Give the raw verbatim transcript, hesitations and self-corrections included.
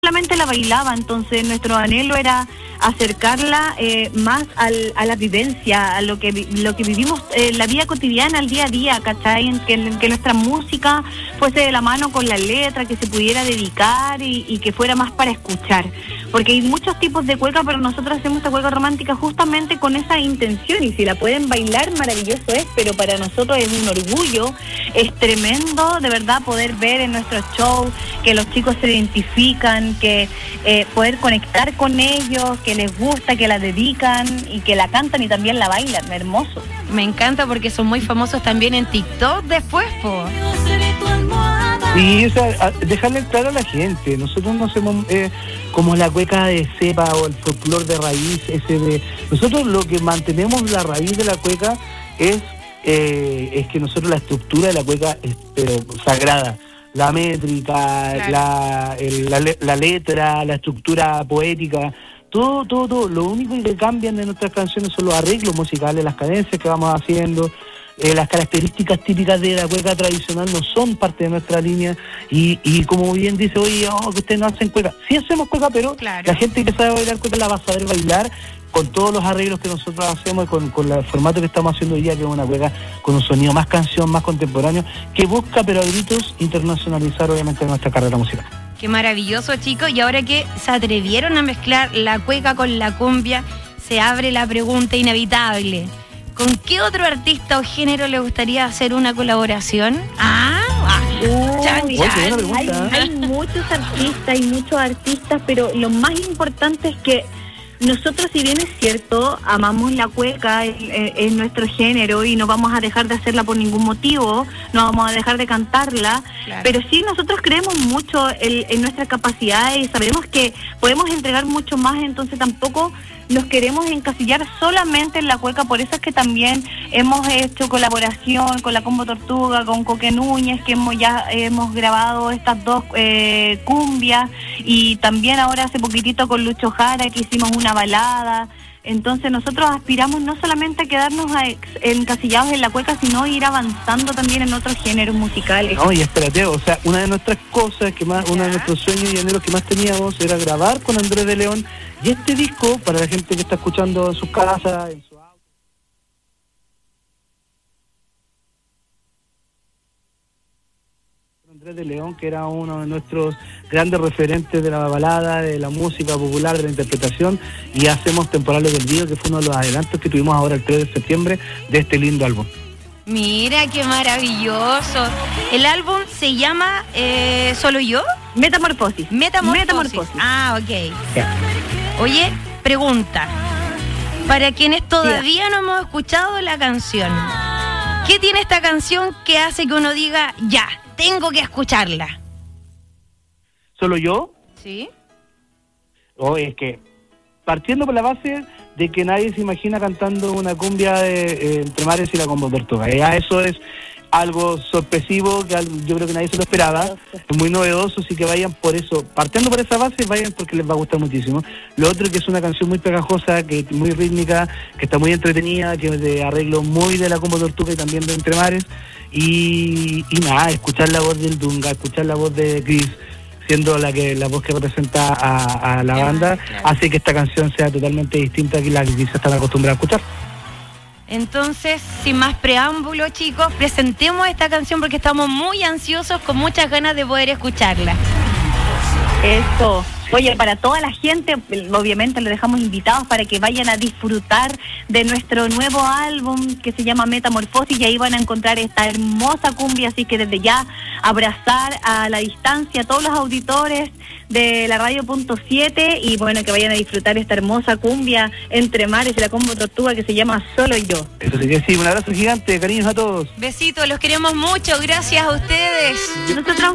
solamente la bailaba, entonces nuestro anhelo era acercarla eh, más al, a la vivencia, a lo que lo que vivimos en eh, la vida cotidiana, al día a día, ¿cachai? Que, que nuestra música fuese de la mano con la letra, que se pudiera dedicar y, y que fuera más para escuchar, porque hay muchos tipos de cueca, pero nosotros hacemos esta cueca romántica justamente con esa intención, y si la pueden bailar, maravilloso es, pero para nosotros es un orgullo, es tremendo de verdad poder ver en nuestros shows que los chicos se identifican, que eh, poder conectar con ellos, que les gusta, que la dedican y que la cantan y también la bailan, hermoso. Me encanta porque son muy famosos también en TikTok después, po. Sí, o sea, dejarle claro a la gente, nosotros no hacemos eh, como la cueca de cepa o el folclore de raíz, ese de... Nosotros lo que mantenemos la raíz de la cueca es, eh, es que nosotros la estructura de la cueca es pero sagrada. La métrica, claro. la, el, la, la letra, la estructura poética, todo, todo, todo. Lo único que cambian de nuestras canciones son los arreglos musicales, las cadencias que vamos haciendo, eh, las características típicas de la cueca tradicional no son parte de nuestra línea. Y, y como bien dice, oye, oh, que ustedes no hacen cueca. Sí hacemos cueca, pero claro. La gente que sabe bailar cueca la va a saber bailar con todos los arreglos que nosotros hacemos y con, con el formato que estamos haciendo hoy día, que es una cueca con un sonido más canción, más contemporáneo, que busca, pero a gritos, internacionalizar obviamente nuestra carrera musical. Qué maravilloso, chicos. Y ahora que se atrevieron a mezclar la cueca con la cumbia, se abre la pregunta inevitable. ¿Con qué otro artista o género le gustaría hacer una colaboración? Ah, uh, chan, chan. Hay, hay muchos artistas, hay muchos artistas, pero lo más importante es que nosotros, si bien es cierto, amamos la cueca, es, es nuestro género y no vamos a dejar de hacerla por ningún motivo, no vamos a dejar de cantarla, claro. Pero sí nosotros creemos mucho en, en nuestra capacidad y sabemos que podemos entregar mucho más, entonces tampoco nos queremos encasillar solamente en la cueca, por eso es que también hemos hecho colaboración con la Combo Tortuga, con Coque Núñez, que hemos ya hemos grabado estas dos eh, cumbias, y también ahora hace poquitito con Lucho Jara, que hicimos una balada. Entonces nosotros aspiramos no solamente a quedarnos a ex, encasillados en la cueca, sino ir avanzando también en otros géneros musicales. No, y espérate, o sea, una de nuestras cosas, que más, uno de nuestros sueños y anhelos que más teníamos era grabar con Andrés de León, y este disco, para la gente que está escuchando en sus casas, en su auto, Andrés de León, que era uno de nuestros grandes referentes de la balada, de la música popular, de la interpretación, y hacemos Temporales del Vivo, que fue uno de los adelantos que tuvimos ahora el tres de septiembre de este lindo álbum. Mira, qué maravilloso. El álbum se llama eh, ¿Solo Yo? Metamorfosis. Metamorfosis. Metamorfosis. Ah, ok. Yeah. Oye, pregunta. Para quienes todavía yeah. no hemos escuchado la canción, ¿qué tiene esta canción que hace que uno diga, ya, tengo que escucharla? ¿Solo yo? Sí. Oh, es que, partiendo por la base de que nadie se imagina cantando una cumbia de, eh, entre Mares y la Combo Tortuga. Ya eso es algo sorpresivo, que yo creo que nadie se lo esperaba, es muy novedoso, así que vayan por eso, partiendo por esa base, vayan porque les va a gustar muchísimo. Lo otro es que es una canción muy pegajosa, que es muy rítmica, que está muy entretenida, que es de arreglo muy de la Combo Tortuga y también de Entre Mares, y, y nada, escuchar la voz del Dunga, escuchar la voz de Chris, siendo la que la voz que representa a, a la banda, claro. Hace que esta canción sea totalmente distinta a la que quizás están acostumbrados a escuchar. Entonces, sin más preámbulo, chicos, presentemos esta canción porque estamos muy ansiosos, con muchas ganas de poder escucharla. Eso. Oye, para toda la gente, obviamente los dejamos invitados para que vayan a disfrutar de nuestro nuevo álbum que se llama Metamorfosis, y ahí van a encontrar esta hermosa cumbia, así que desde ya abrazar a la distancia a todos los auditores de la radio punto siete, y bueno, que vayan a disfrutar esta hermosa cumbia Entre Mares y la Combo Tortuga que se llama Solo Yo. Eso sí que sí, un abrazo gigante, cariños a todos. Besitos, los queremos mucho, gracias a ustedes. Nosotros